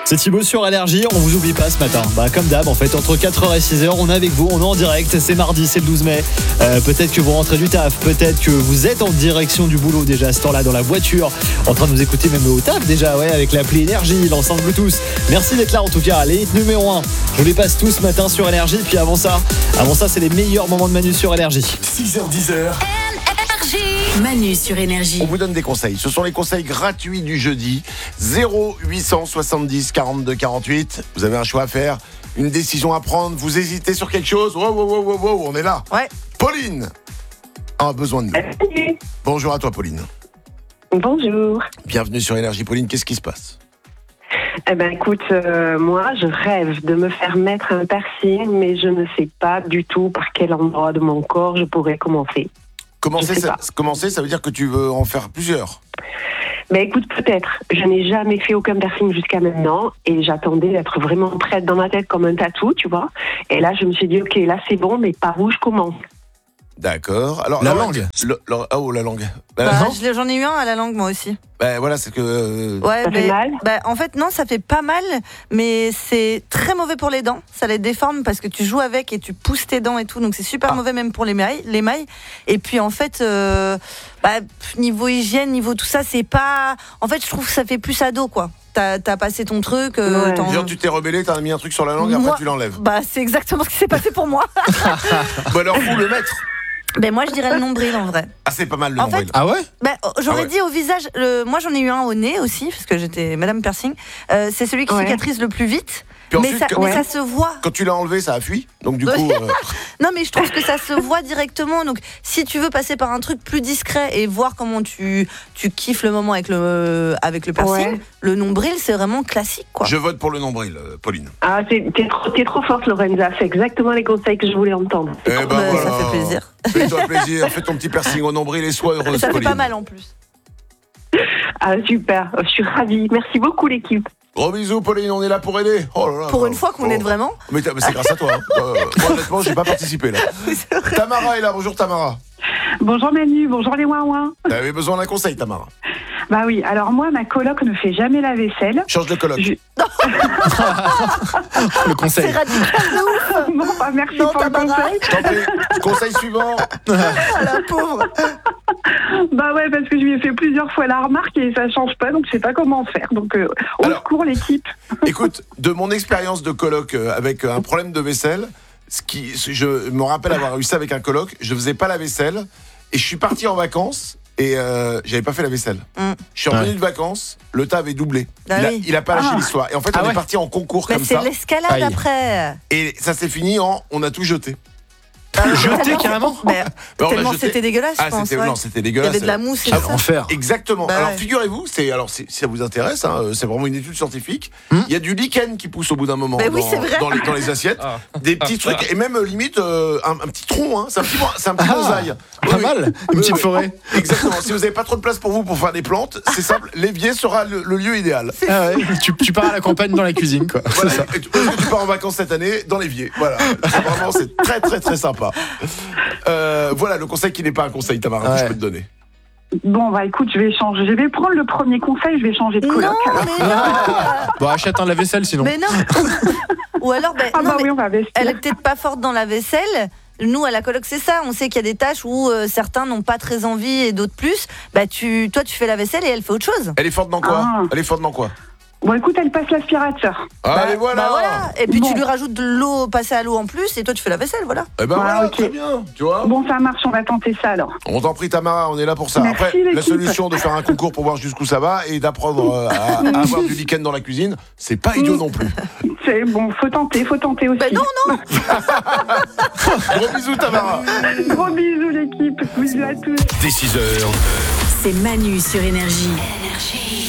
C'est Thibaut sur Énergie, on vous oublie pas ce matin. Comme d'hab en fait, entre 4h et 6h, on est avec vous, on est en direct, c'est mardi, c'est le 12 mai. Peut-être que vous rentrez du taf, peut-être que vous êtes en direction du boulot déjà à ce temps-là dans la voiture, en train de nous écouter même au taf déjà, avec l'appli Énergie, l'enceinte Bluetooth. Merci d'être là en tout cas, les hits numéro 1. Je vous les passe tous ce matin sur Énergie, puis avant ça, c'est les meilleurs moments de Manu sur Énergie. 6h10. Manu sur Énergie. On vous donne des conseils. Ce sont les conseils gratuits du jeudi. 0870 42 48. Vous avez un choix à faire, une décision à prendre. Vous hésitez sur quelque chose. Wow, on est là. Ouais. Pauline a besoin de nous. Salut. Bonjour à toi, Pauline. Bonjour. Bienvenue sur Énergie. Pauline, qu'est-ce qui se passe? Écoute, moi je rêve de me faire mettre un piercing, mais je ne sais pas du tout par quel endroit de mon corps je pourrais commencer. Commencer, ça veut dire que tu veux en faire plusieurs. Écoute, peut-être. Je n'ai jamais fait aucun piercing jusqu'à maintenant et j'attendais d'être vraiment prête dans ma tête comme un tatou, tu vois. Et là, je me suis dit, ok, là c'est bon, mais par où je commence? D'accord. Alors La langue. La langue. J'en ai eu un à la langue moi aussi. Voilà, c'est que. Ouais, Ça fait mal? En fait non, ça fait pas mal, mais c'est très mauvais pour les dents. Ça les déforme parce que tu joues avec et tu pousses tes dents et tout, donc c'est super mauvais même pour les mailles. Et puis en fait, niveau hygiène, niveau tout ça, c'est pas. En fait, je trouve que ça fait plus ado quoi. T'as passé ton truc. Genre, tu t'es rebellé, t'as mis un truc sur la langue, après tu l'enlèves. C'est exactement ce qui s'est passé pour moi. Alors, où le mettre? Moi je dirais le nombril en vrai. Ah, c'est pas mal le nombril. Ah ouais? J'aurais dit au visage. Moi j'en ai eu un au nez aussi parce que j'étais Madame Piercing. C'est celui qui cicatrise le plus vite. Puis Mais, ensuite, ça se voit. Quand tu l'as enlevé, ça a fui. Donc du coup. Non, mais je trouve que ça se voit directement. Donc, si tu veux passer par un truc plus discret et voir comment tu kiffes le moment avec le piercing, le nombril, c'est vraiment classique, quoi. Je vote pour le nombril, Pauline. Ah, t'es trop forte, Lorenza. C'est exactement les conseils que je voulais entendre. Voilà. Ça fait plaisir. Fais-toi plaisir. Fais ton petit piercing au nombril et sois heureuse, Ça fait Pauline. pas mal en plus. Ah, super. Je suis ravie. Merci beaucoup, l'équipe. Gros bisous, Pauline, on est là pour aider. Oh là là. Pour une fois qu'on aide vraiment. Mais c'est grâce à toi. Moi, honnêtement, j'ai pas participé là. Tamara est là. Bonjour, Tamara. Bonjour Manu, bonjour les ouin-ouin. T'avais besoin d'un conseil, Tamara? Oui, alors moi, ma coloc ne fait jamais la vaisselle. Change de coloc. Le conseil. C'est radical de ouf. Non, merci Non, pour le Tamara. conseil. Je t'en prie. Conseil suivant. Ah, la pauvre. Parce que je lui ai fait plusieurs fois la remarque et ça change pas, donc je sais pas comment faire. Donc au secours l'équipe. Écoute, de mon expérience de coloc avec un problème de vaisselle, je me rappelle avoir eu ça avec un coloc, je faisais pas la vaisselle et je suis parti en vacances et j'avais pas fait la vaisselle. Je suis revenu de vacances, le tas avait doublé. Il a pas lâché l'histoire. Et en fait, on est parti en concours comme ça. C'est l'escalade après. Et ça s'est fini on a tout jeté. Jeté carrément? Tellement c'était dégueulasse, je pense. Non, c'était dégueulasse. Il y avait de la mousse et Ah, tout ça. enfer. Exactement. Ouais. Alors figurez-vous, si ça vous intéresse, c'est vraiment une étude scientifique. Il y a du lichen qui pousse au bout d'un moment c'est vrai. dans les assiettes, des petits trucs et même limite un petit tronc. C'est un petit bonsaï. Pas mal. Une petite forêt. Exactement. Si vous n'avez pas trop de place pour vous pour faire des plantes, c'est simple. L'évier sera le lieu idéal. Tu pars à la campagne dans la cuisine, quoi. Voilà. C'est ça. Et tu pars en vacances cette année dans l'évier. Voilà. C'est très très très sympa. Voilà le conseil qui n'est pas un conseil, Tamara, que je peux te donner. Bon, écoute, je vais changer. Je vais prendre le premier conseil, je vais changer de coloc. Bon, achète un lave-vaisselle sinon. Mais non. Ou alors, oui, on va investir. elle est peut-être pas forte dans la vaisselle. Nous, à la coloc, c'est ça. On sait qu'il y a des tâches où certains n'ont pas très envie et d'autres plus. Toi, tu fais la vaisselle et elle fait autre chose. Elle est forte dans quoi? Bon, écoute, elle passe l'aspirateur. Allez, voilà. Et puis tu lui rajoutes de l'eau, passer à l'eau en plus, et toi tu fais la vaisselle, voilà. Voilà, ok. très bien. Tu vois. Bon, ça marche, on va tenter ça alors. On t'en prie, Tamara, on est là pour ça. Merci, Après, la l'équipe. solution de faire un concours pour voir jusqu'où ça va et d'apprendre à avoir du lichen dans la cuisine, c'est pas idiot non plus. C'est bon, faut tenter aussi. Non. Gros bisous, Tamara. Gros bisous l'équipe, bisous à tous. Dès 6h. C'est Manu sur Énergie.